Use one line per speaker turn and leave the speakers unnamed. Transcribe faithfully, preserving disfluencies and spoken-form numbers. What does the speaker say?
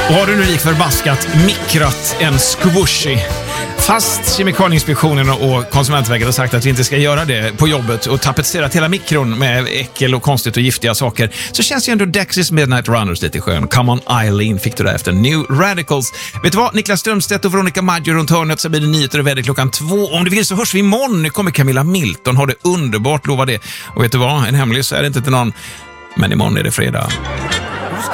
Och har du nu lik förbaskat mikrat en squishy? Fast Kemikalieinspektionen och Konsumentverket har sagt att vi inte ska göra det på jobbet och tapetserat hela mikron med äckel och konstigt och giftiga saker, så känns ju ändå Dexys Midnight Runners lite skön. Come on Eileen fick du där efter New Radicals. Vet du vad? Niklas Strömstedt och Veronica Maggio runt hörnet, så blir det nyheter och väder klockan två. Om du vill så hörs vi imorgon. Nu kommer Camilla Milton. Har det underbart, lova det. Och vet du vad? En hemlis är det inte till någon. Men imorgon är det fredag.